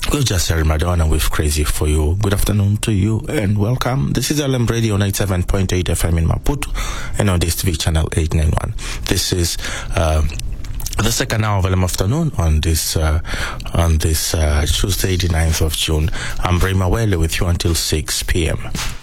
We've just had Madonna with Crazy for You. Good afternoon to you and welcome. This is LM Radio 97.8 FM in Maputo and on this TV channel 891. This is the second hour of LM Afternoon on this Tuesday, the 9th of June. I'm Bray Mawele with you until 6 p.m.